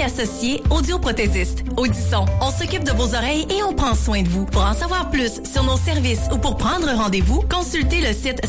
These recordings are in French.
Associés, audioprothésistes. Audisson, on s'occupe de vos oreilles et on prend soin de vous. Pour en savoir plus sur nos services ou pour prendre rendez-vous, consultez le site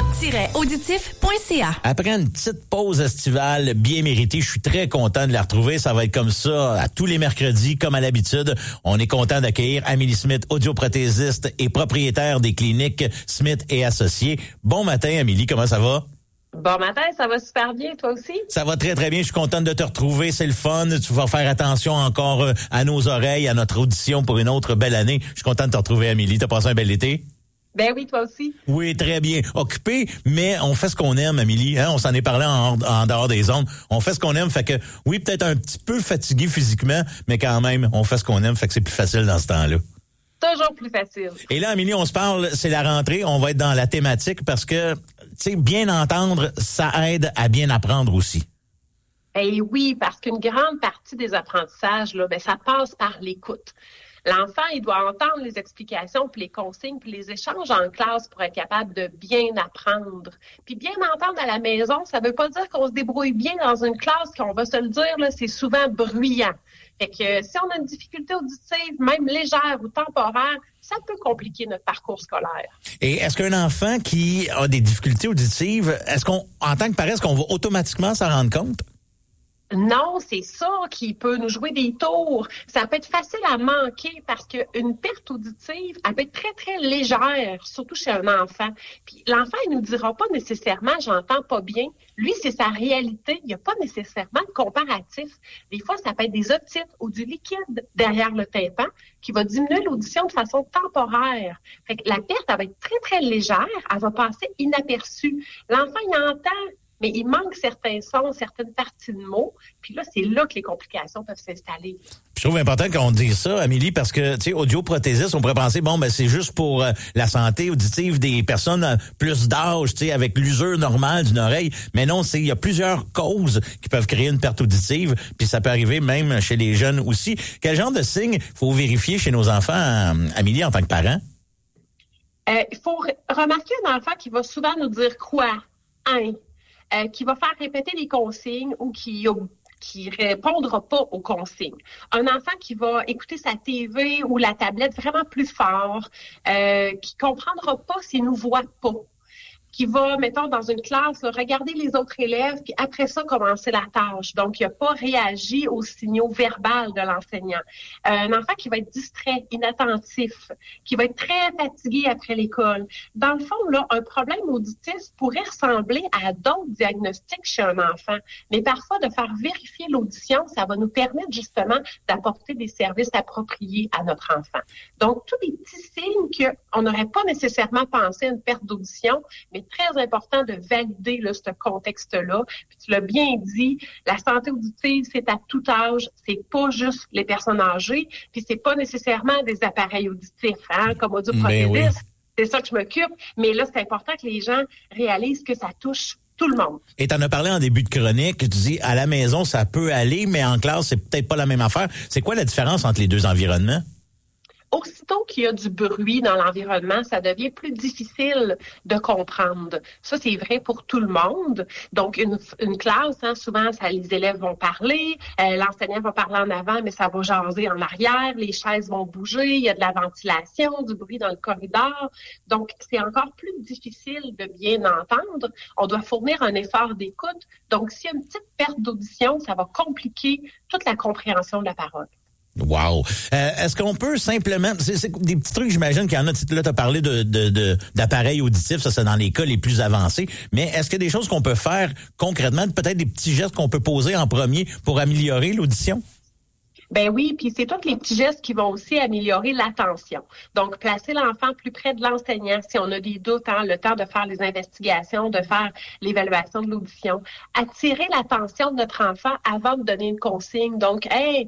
centre-auditif.ca. Après une petite pause estivale bien méritée, je suis très content de la retrouver. Ça va être comme ça à tous les mercredis, comme à l'habitude. On est content d'accueillir Amélie Smith, audioprothésiste et propriétaire des cliniques Smith et Associés. Bon matin, Amélie, comment ça va? Bon matin, ça va super bien, toi aussi? Ça va très, très bien. Je suis contente de te retrouver. C'est le fun. Tu vas faire attention encore à nos oreilles, à notre audition pour une autre belle année. Je suis content de te retrouver, Amélie. T'as passé un bel été? Ben oui, toi aussi. Oui, très bien. Occupé, mais on fait ce qu'on aime, Amélie. Hein? On s'en est parlé en dehors des ondes. On fait ce qu'on aime. Fait que, oui, peut-être un petit peu fatigué physiquement, mais quand même, on fait ce qu'on aime. Fait que c'est plus facile dans ce temps-là. Toujours plus facile. Et là, Amélie, on se parle, c'est la rentrée. On va être dans la thématique parce que, tu sais, bien entendre, ça aide à bien apprendre aussi. Eh oui, parce qu'une grande partie des apprentissages, là, ben, ça passe par l'écoute. L'enfant, il doit entendre les explications, puis les consignes, puis les échanges en classe pour être capable de bien apprendre. Puis bien entendre à la maison, ça veut pas dire qu'on se débrouille bien dans une classe, qu'on va se le dire, là, c'est souvent bruyant. Fait que si on a une difficulté auditive, même légère ou temporaire, ça peut compliquer notre parcours scolaire. Et est-ce qu'un enfant qui a des difficultés auditives, est-ce qu'on, en tant que parent, est-ce qu'on va automatiquement s'en rendre compte? Non, c'est ça qui peut nous jouer des tours. Ça peut être facile à manquer parce qu'une perte auditive, elle peut être très, très légère, surtout chez un enfant. Puis l'enfant, il nous dira pas nécessairement « j'entends pas bien ». Lui, c'est sa réalité. Il n'y a pas nécessairement de comparatif. Des fois, ça peut être des otites ou du liquide derrière le tympan qui va diminuer l'audition de façon temporaire. Fait que la perte, elle va être très, très légère. Elle va passer inaperçue. L'enfant, il entend, mais il manque certains sons, certaines parties de mots. Puis là, c'est là que les complications peuvent s'installer. Je trouve important qu'on dise ça, Amélie, parce que, tu sais, audioprothésiste, on pourrait penser, bon, ben c'est juste pour la santé auditive des personnes plus d'âge, tu sais, avec l'usure normale d'une oreille. Mais non, il y a plusieurs causes qui peuvent créer une perte auditive, puis ça peut arriver même chez les jeunes aussi. Quel genre de signes faut vérifier chez nos enfants, Amélie, en tant que parent? Il faut remarquer un enfant qui va souvent nous dire quoi? Qui va faire répéter les consignes ou qui répondra pas aux consignes. Un enfant qui va écouter sa TV ou la tablette vraiment plus fort, qui comprendra pas s'il nous voit pas, qui va, mettons, dans une classe, là, regarder les autres élèves, puis après ça, commencer la tâche. Donc, il n'a pas réagi aux signaux verbaux de l'enseignant. Un enfant qui va être distrait, inattentif, qui va être très fatigué après l'école. Dans le fond, là, un problème auditif pourrait ressembler à d'autres diagnostics chez un enfant. Mais parfois, de faire vérifier l'audition, ça va nous permettre justement d'apporter des services appropriés à notre enfant. Donc, tous les petits signes qu'on n'aurait pas nécessairement pensé à une perte d'audition, mais très important de valider là, ce contexte-là. Puis tu l'as bien dit, la santé auditive, c'est à tout âge, c'est pas juste les personnes âgées, puis c'est pas nécessairement des appareils auditifs, hein, comme audioprothésiste. Oui. C'est ça que je m'occupe, mais là, c'est important que les gens réalisent que ça touche tout le monde. Et tu en as parlé en début de chronique, tu dis à la maison, ça peut aller, mais en classe, c'est peut-être pas la même affaire. C'est quoi la différence entre les deux environnements? Aussitôt qu'il y a du bruit dans l'environnement, ça devient plus difficile de comprendre. Ça, c'est vrai pour tout le monde. Donc, une classe, hein, souvent, les élèves vont parler, l'enseignant va parler en avant, mais ça va jaser en arrière, les chaises vont bouger, il y a de la ventilation, du bruit dans le corridor. Donc, c'est encore plus difficile de bien entendre. On doit fournir un effort d'écoute. Donc, s'il y a une petite perte d'audition, ça va compliquer toute la compréhension de la parole. Wow. Est-ce qu'on peut simplement... C'est des petits trucs, j'imagine qu'il y en a... Là, tu as parlé d'appareils auditifs, ça, c'est dans les cas les plus avancés. Mais est-ce qu'il y a des choses qu'on peut faire concrètement, peut-être des petits gestes qu'on peut poser en premier pour améliorer l'audition? Ben oui, puis c'est tous les petits gestes qui vont aussi améliorer l'attention. Donc, placer l'enfant plus près de l'enseignant si on a des doutes, hein, le temps de faire les investigations, de faire l'évaluation de l'audition. Attirer l'attention de notre enfant avant de donner une consigne. Donc, hey,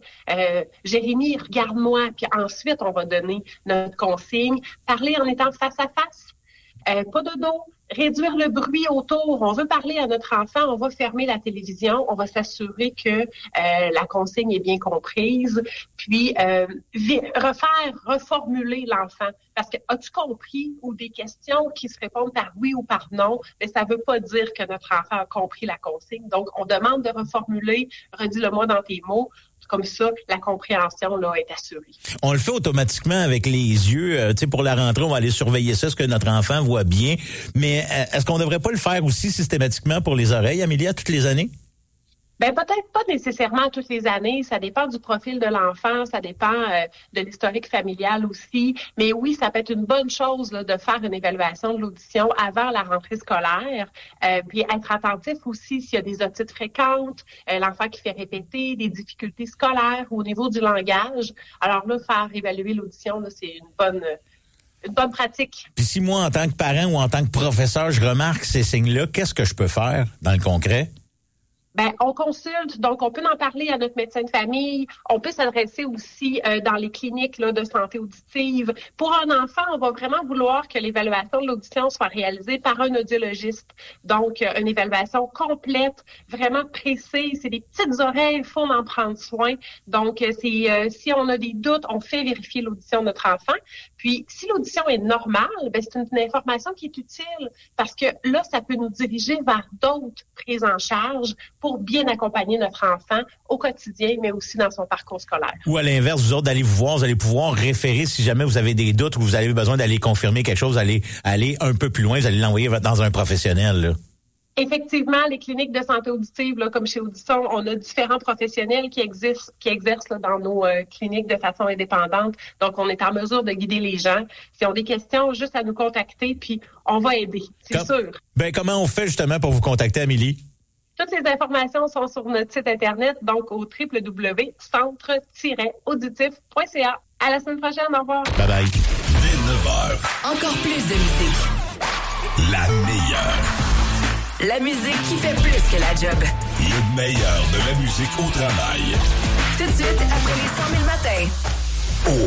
Jérémy, regarde-moi, puis ensuite, on va donner notre consigne. Parler en étant face à face. Pas de dos. Réduire le bruit autour. On veut parler à notre enfant, on va fermer la télévision, on va s'assurer que la consigne est bien comprise, puis reformuler l'enfant. Parce que as-tu compris ou des questions qui se répondent par oui ou par non, mais ça veut pas dire que notre enfant a compris la consigne. Donc, on demande de reformuler, redis-le-moi dans tes mots. Comme ça, la compréhension là est assurée. On le fait automatiquement avec les yeux. Tu sais, pour la rentrée, on va aller surveiller ça, ce que notre enfant voit bien. Mais est-ce qu'on ne devrait pas le faire aussi systématiquement pour les oreilles, Amélie, toutes les années? Ben peut-être pas nécessairement toutes les années, ça dépend du profil de l'enfant, ça dépend de l'historique familial aussi, mais oui, ça peut être une bonne chose là, de faire une évaluation de l'audition avant la rentrée scolaire, puis être attentif aussi s'il y a des otites fréquentes, l'enfant qui fait répéter, des difficultés scolaires au niveau du langage. Alors là, faire évaluer l'audition, là, c'est une bonne pratique. Puis si moi, en tant que parent ou en tant que professeur, je remarque ces signes-là, qu'est-ce que je peux faire dans le concret? Ben, on consulte, donc on peut en parler à notre médecin de famille. On peut s'adresser aussi dans les cliniques là, de santé auditive. Pour un enfant, on va vraiment vouloir que l'évaluation de l'audition soit réalisée par un audiologiste. Donc, une évaluation complète, vraiment précise. C'est des petites oreilles, il faut en prendre soin. Donc, si on a des doutes, on fait vérifier l'audition de notre enfant. Puis, si l'audition est normale, ben, c'est une information qui est utile parce que là, ça peut nous diriger vers d'autres prises en charge pour bien accompagner notre enfant au quotidien, mais aussi dans son parcours scolaire. Ou à l'inverse, vous autres, d'aller vous voir, vous allez pouvoir référer si jamais vous avez des doutes ou vous avez besoin d'aller confirmer quelque chose, aller un peu plus loin, vous allez l'envoyer dans un professionnel, là. Effectivement, les cliniques de santé auditive, là, comme chez Audison, on a différents professionnels qui exercent là, dans nos cliniques de façon indépendante. Donc, on est en mesure de guider les gens. S'ils ont des questions, juste à nous contacter, puis on va aider, c'est sûr. Ben, comment on fait justement pour vous contacter, Amélie? Toutes les informations sont sur notre site Internet, donc au www.centre-auditif.ca. À la semaine prochaine, au revoir. Bye bye. Dès 9h. Encore plus de musique. La meilleure. La musique qui fait plus que la job. Le meilleur de la musique au travail. Tout de suite, après les 100 000 matins.